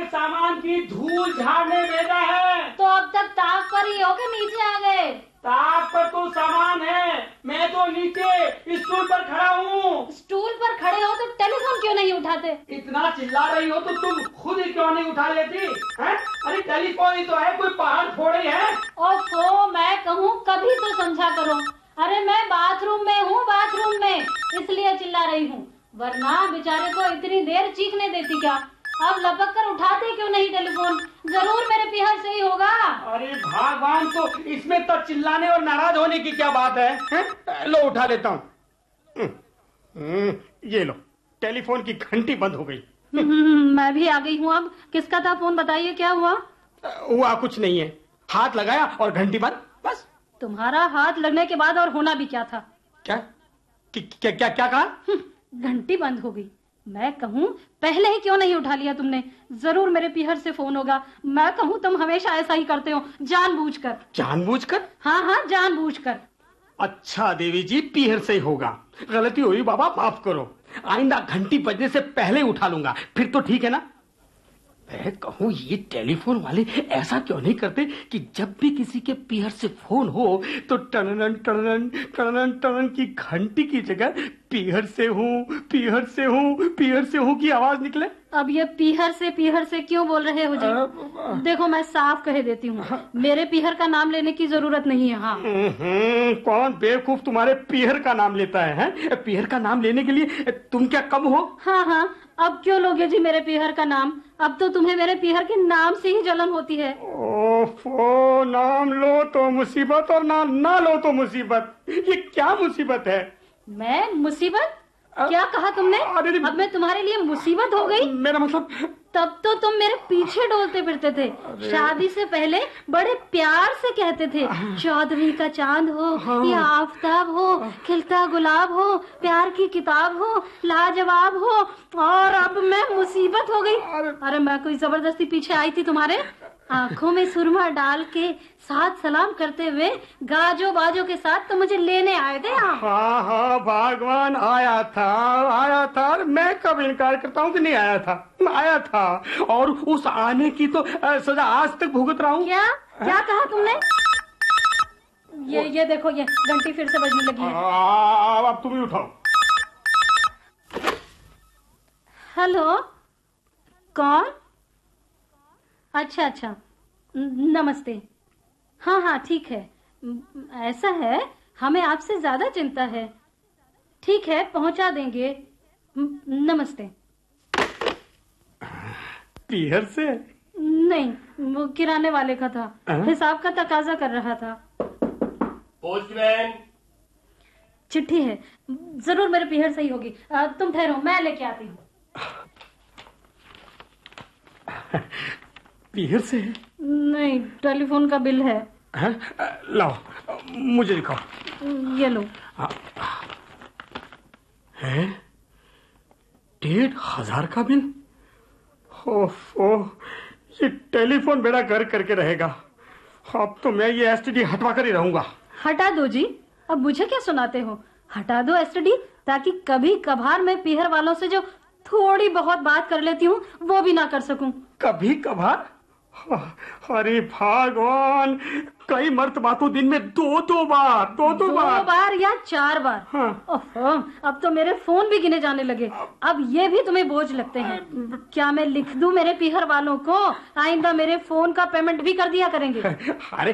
सामान की धूल झाड़ने भेजा है। तो अब तक ताक पर ही हो के नीचे आ गए? ताक पर तो सामान है, मैं तो नीचे स्टूल पर खड़ा हूँ। स्टूल पर खड़े हो तो टेलीफोन क्यों नहीं उठाते? इतना चिल्ला रही हो तो तुम खुद ही क्यों नहीं उठा लेती हैं? अरे टेलीफोन ही तो है, कोई पहाड़ थोड़ी है। ओफो, मैं कहूँ कभी तो समझा करो। अरे मैं बाथरूम में हूँ, बाथरूम में, इसलिए चिल्ला रही हूँ, वरना बेचारे को इतनी देर चीखने देती क्या? अब लपक कर उठाते क्यों नहीं टेलीफोन? जरूर मेरे पीहर से ही होगा। अरे भगवान, तो इसमें तो चिल्लाने और नाराज होने की क्या बात है? लो उठा लेता हूँ। ये लो, टेलीफोन की घंटी बंद हो गई। मैं भी आ गई हूँ। अब किसका था फोन, बताइए क्या हुआ? हुआ कुछ नहीं है, हाथ लगाया और घंटी बंद, बस। तुम्हारा हाथ लगने के बाद और होना भी क्या था? क्या क्या क्या, क्या कहा? घंटी बंद हो गई। मैं कहूँ पहले ही क्यों नहीं उठा लिया तुमने? जरूर मेरे पीहर से फोन होगा। मैं कहूँ तुम हमेशा ऐसा ही करते हो, जानबूझकर। जानबूझकर? हाँ, जानबूझकर। अच्छा देवी जी, पीहर से ही होगा। गलती हुई बाबा, माफ करो। आइंदा घंटी बजने से पहले उठा लूंगा, फिर तो ठीक है ना? मैं कहूँ ये टेलीफोन वाले ऐसा क्यों नहीं करते कि जब भी किसी के पीहर से फोन हो तो टनन टनन टनन टनन की घंटी की जगह पीहर से हूँ, पीहर से हूँ, पीहर से हूँ की आवाज निकले। अब ये पीहर से क्यों बोल रहे हो जी? देखो मैं साफ कह देती हूँ, मेरे पीहर का नाम लेने की जरूरत नहीं है। हाँ, कौन बेवकूफ तुम्हारे पीहर का नाम लेता है? पीहर का नाम लेने के लिए तुम क्या कम हो? हाँ, अब क्यों लोगे जी मेरे पीहर का नाम? अब तो तुम्हें मेरे पीहर के नाम से ही जलन होती है। ओफो, नाम लो तो मुसीबत और ना लो तो मुसीबत। ये क्या मुसीबत है? मैं मुसीबत? क्या कहा तुमने? अब मैं तुम्हारे लिए मुसीबत हो गई? मेरा मतलब, तब तो तुम मेरे पीछे डोलते फिरते थे। शादी से पहले बड़े प्यार से कहते थे, चौदहवीं का चांद हो या आफताब हो, खिलता गुलाब हो, प्यार की किताब हो, लाजवाब हो, और अब मैं मुसीबत हो गई। अरे मैं कोई जबरदस्ती पीछे आई थी तुम्हारे? आंखों में सुरमा डाल के साथ सलाम करते हुए गाजो बाजो के साथ तो मुझे लेने आए थे। हाँ, भगवान आया था। मैं कब इनकार करता हूँ कि नहीं आया था, और उस आने की तो सजा आज तक भुगत रहा हूँ। क्या कहा तुमने? ये देखो, ये घंटी फिर से बजने लगी है। अब तुम ही उठाओ। हेलो, कौन? अच्छा, नमस्ते। हाँ, ठीक है। ऐसा है, हमें आपसे ज्यादा चिंता है। ठीक है, पहुंचा देंगे। नमस्ते। पीहर से? नहीं, वो किराने वाले का था। हिसाब का तकाजा कर रहा था। पोस्टमैन। चिट्ठी है, जरूर मेरे पीहर से ही होगी। तुम ठहरो, मैं लेके आती हूँ। पीहर से? नहीं, टेलीफोन का बिल है। लाओ, मुझे दिखाओ। ये लो। है 1,500 का बिल? ओफो, ये टेलीफोन बेड़ा घर करके रहेगा। अब तो मैं ये एसटीडी हटवा कर ही रहूंगा। हटा दो जी, अब मुझे क्या सुनाते हो? हटा दो एसटीडी, ताकि कभी कभार मैं पीहर वालों से जो थोड़ी बहुत बात कर लेती हूँ वो भी ना कर सकूं। कभी कभार? अरे भगवान, कई मर्तबा दिन में दो बार या 4 बार। हाँ। अब तो मेरे फोन भी गिने जाने लगे। अब ये भी तुम्हें बोझ लगते हैं? क्या मैं लिख दूं मेरे पीहर वालों को? आइंदा मेरे फोन का पेमेंट भी कर दिया करेंगे। अरे